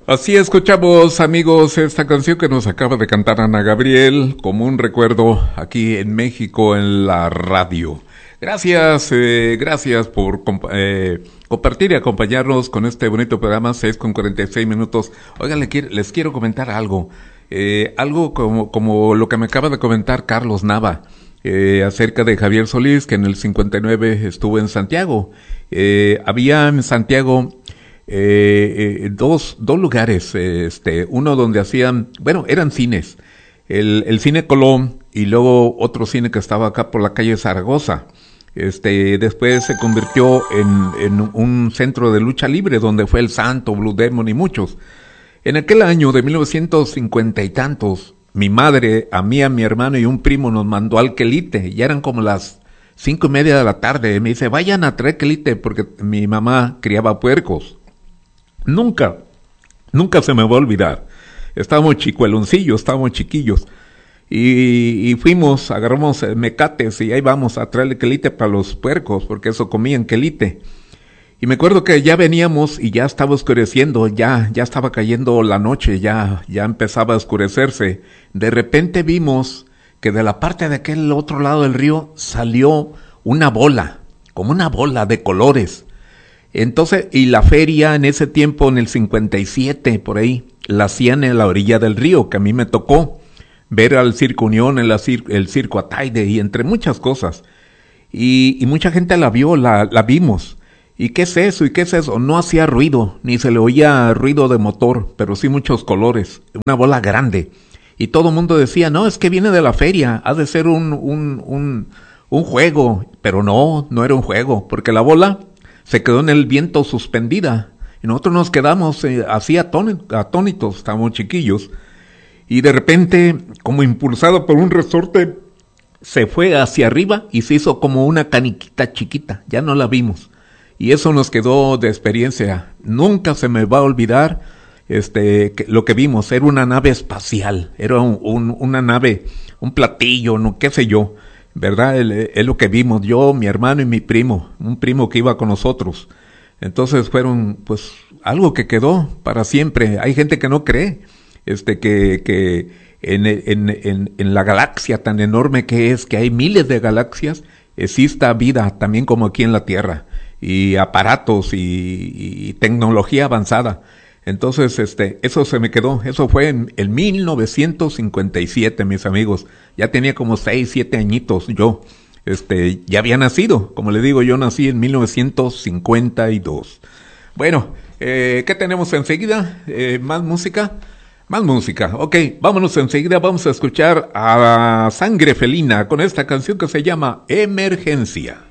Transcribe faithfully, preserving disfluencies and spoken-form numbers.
Así escuchamos, amigos, esta canción que nos acaba de cantar Ana Gabriel como un recuerdo aquí en México en la radio. Gracias, eh, gracias por comp- eh, compartir y acompañarnos con este bonito programa, seis con cuarenta y seis minutos. Oigan, les quiero, les quiero comentar algo, eh, algo como, como lo que me acaba de comentar Carlos Nava, eh, acerca de Javier Solís, que en el cincuenta y nueve estuvo en Santiago. Eh, había en Santiago Eh, eh, dos, dos lugares, eh, este, uno donde hacían, bueno, eran cines, el, el cine Colón y luego otro cine que estaba acá por la calle Zaragoza. Este, después se convirtió en, en un centro de lucha libre donde fue el Santo, Blue Demon y muchos. En aquel año de mil novecientos cincuenta y tantos, mi madre, a mí, a mi hermano y un primo nos mandó al Quelite, ya eran como las cinco y media de la tarde, me dice, vayan a traer Quelite porque mi mamá criaba puercos. Nunca, nunca se me va a olvidar. Estábamos chicueloncillos, estábamos chiquillos. Y, y fuimos, agarramos mecates y ahí vamos a traerle quelite para los puercos, porque eso comían quelite. Y me acuerdo que ya veníamos y ya estaba oscureciendo, ya, ya estaba cayendo la noche, ya, ya empezaba a oscurecerse. De repente vimos que de la parte de aquel otro lado del río salió una bola, como una bola de colores. Entonces, y la feria en ese tiempo, en el cincuenta y siete, por ahí, la hacían en la orilla del río, que a mí me tocó ver al Circo Unión, el, el Circo Ataide y entre muchas cosas. Y, y mucha gente la vio, la, la vimos. ¿Y qué es eso? ¿Y qué es eso? No hacía ruido, ni se le oía ruido de motor, pero sí muchos colores, una bola grande. Y todo el mundo decía, no, es que viene de la feria, ha de ser un, un, un, un juego. Pero no, no era un juego, porque la bola se quedó en el viento suspendida. Y nosotros nos quedamos eh, así atónitos, estábamos chiquillos. Y de repente, como impulsado por un resorte, se fue hacia arriba y se hizo como una caniquita chiquita. Ya no la vimos. Y eso nos quedó de experiencia. Nunca se me va a olvidar este que, lo que vimos. Era una nave espacial. Era un, un, una nave, un platillo, no qué sé yo. ¿Verdad? Es lo que vimos, yo, mi hermano y mi primo, un primo que iba con nosotros. Entonces fueron, pues, algo que quedó para siempre. Hay gente que no cree, este, que, que en, en, en, en la galaxia tan enorme que es, que hay miles de galaxias, exista vida también como aquí en la Tierra, y aparatos y, y tecnología avanzada. Entonces, este, eso se me quedó, eso fue en, en mil novecientos cincuenta y siete, mis amigos. Ya tenía como seis, siete añitos yo, este, ya había nacido, como le digo, yo nací en mil novecientos cincuenta y dos. Bueno, eh, ¿qué tenemos enseguida? Eh, ¿Más música? Más música, ok, vámonos enseguida, vamos a escuchar a Sangre Felina con esta canción que se llama Emergencia.